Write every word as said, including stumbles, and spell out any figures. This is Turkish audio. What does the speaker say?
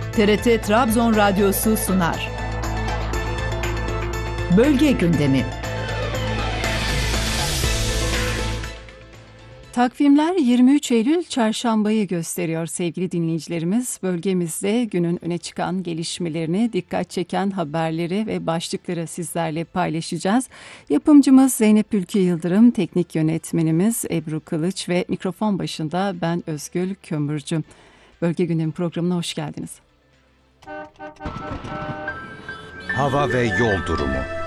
T R T Trabzon Radyosu sunar. Bölge gündemi. Takvimler yirmi üç Eylül Çarşamba'yı gösteriyor sevgili dinleyicilerimiz. Bölgemizde günün öne çıkan gelişmelerini, dikkat çeken haberleri ve başlıkları sizlerle paylaşacağız. Yapımcımız Zeynep Ülke Yıldırım, teknik yönetmenimiz Ebru Kılıç ve mikrofon başında ben Özgül Kömürcü. Bölge Gündemi programına hoş geldiniz. Hava ve yol durumu.